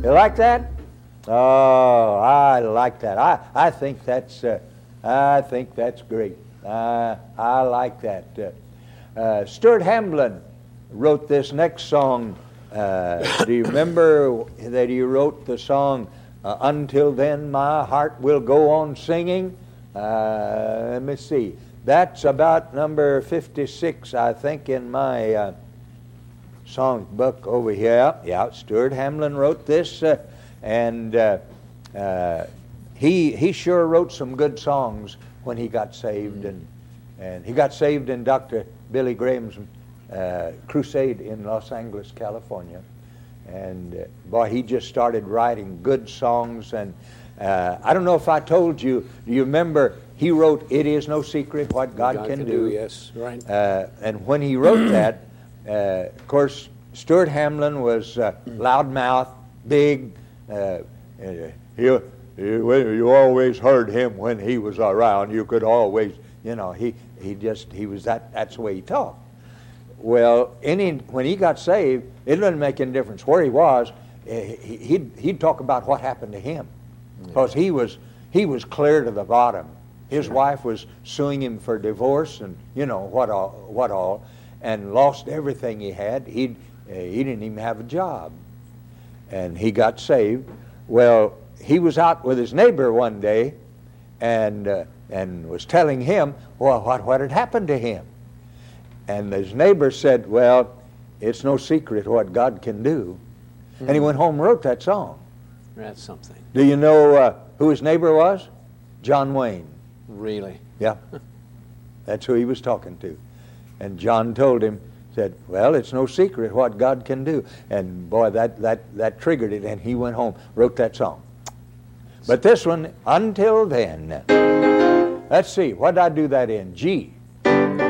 You like that? Oh, I like that. I think that's great. I like that. Stuart Hamblen wrote this next song. Do you remember that he wrote the song, Until Then My Heart Will Go On Singing? Let me see. That's about number 56, I think, in my song book over here. Yeah, Stuart Hamblen wrote this, and he sure wrote some good songs when he got saved, and he got saved in Dr. Billy Graham's crusade in Los Angeles, California. And boy, he just started writing good songs. And I don't know if I told you, do you remember he wrote It Is No Secret What God Can Do? Yes, right. And when he wrote that, of course, Stuart Hamblen was loudmouth, big. You always heard him when he was around. You could always, he was that's the way he talked. Well, when he got saved, it didn't make any difference where he was. He'd talk about what happened to him, because he was clear to the bottom. His wife was suing him for divorce, and what all, and lost everything he had. He didn't even have a job, and he got saved. Well, he was out with his neighbor one day, and was telling him what had happened to him. And his neighbor said, well, it's no secret what God can do. And he went home and wrote that song. That's something. Do you know who his neighbor was? John Wayne. Really? Yeah. That's who he was talking to. And John told him, said, well, it's no secret what God can do. And boy, that triggered it, and he went home, wrote that song. But this one, Until Then. Let's see, what did I do that in? G.